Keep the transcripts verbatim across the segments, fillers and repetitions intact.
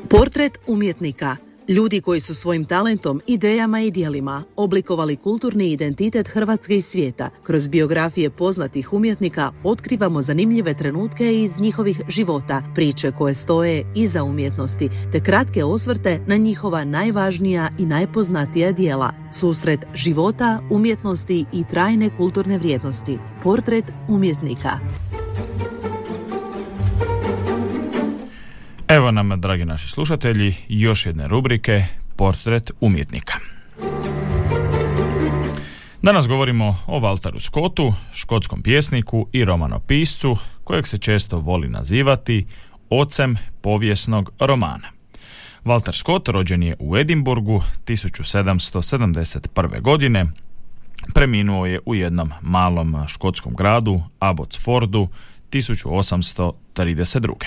Portret umjetnika. Ljudi koji su svojim talentom, idejama i djelima oblikovali kulturni identitet Hrvatske i svijeta. Kroz biografije poznatih umjetnika otkrivamo zanimljive trenutke iz njihovih života, priče koje stoje iza umjetnosti, te kratke osvrte na njihova najvažnija i najpoznatija djela. Susret života, umjetnosti i trajne kulturne vrijednosti. Portret umjetnika. Evo nam, dragi naši slušatelji, još jedne rubrike Portret umjetnika. Danas govorimo o Walteru Scottu, škotskom pjesniku i romanopiscu, kojeg se često voli nazivati ocem povijesnog romana. Walter Scott rođen je u Edinburgu tisuću sedamsto sedamdeset prve. godine, preminuo je u jednom malom škotskom gradu, Abbotsfordu, tisuću osamsto trideset druge.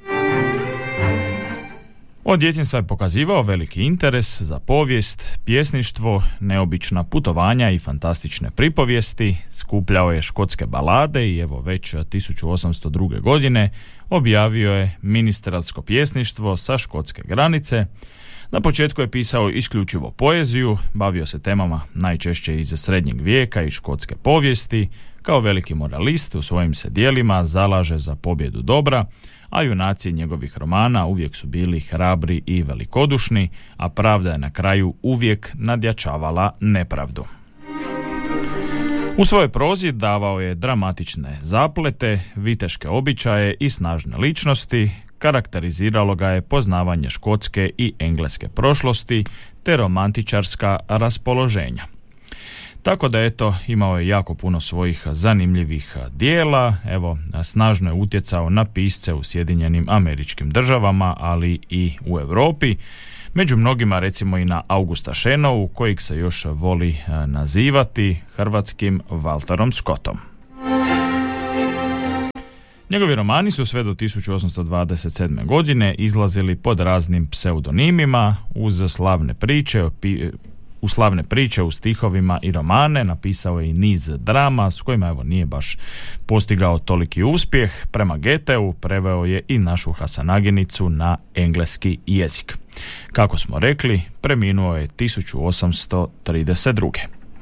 Od djetinjstva je pokazivao veliki interes za povijest, pjesništvo, neobična putovanja i fantastične pripovijesti, skupljao je škotske balade i evo već tisuću osamsto druge. godine objavio je Ministrelsko pjesništvo sa škotske granice. Na početku je pisao isključivo poeziju, bavio se temama najčešće iz srednjeg vijeka i škotske povijesti. Kao veliki moralist u svojim se djelima zalaže za pobjedu dobra, a junaci njegovih romana uvijek su bili hrabri i velikodušni, a pravda je na kraju uvijek nadjačavala nepravdu. U svojoj prozi davao je dramatične zaplete, viteške običaje i snažne ličnosti, karakteriziralo ga je poznavanje škotske i engleske prošlosti te romantičarska raspoloženja. Tako da eto, imao je jako puno svojih zanimljivih dijela, evo, snažno je utjecao na pisce u Sjedinjenim Američkim Državama, ali i u Europi. Među mnogima recimo i na Augusta Šenovu, kojeg se još voli nazivati hrvatskim Walterom Scottom. Njegovi romani su sve do tisuću osamsto dvadeset sedme. godine izlazili pod raznim pseudonimima, uz slavne priče, u slavne priče u stihovima i romane, napisao je i niz drama s kojima evo nije baš postigao toliki uspjeh. Prema Goetheu preveo je i našu Hasanaginicu na engleski jezik. Kako smo rekli, preminuo je tisuću osamsto trideset druge.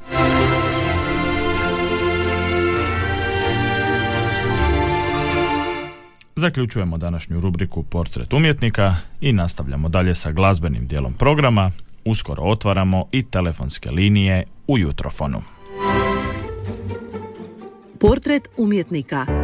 Zaključujemo današnju rubriku Portret umjetnika i nastavljamo dalje sa glazbenim dijelom programa. Uskoro otvaramo i telefonske linije u Jutrofonu. Portret umjetnika.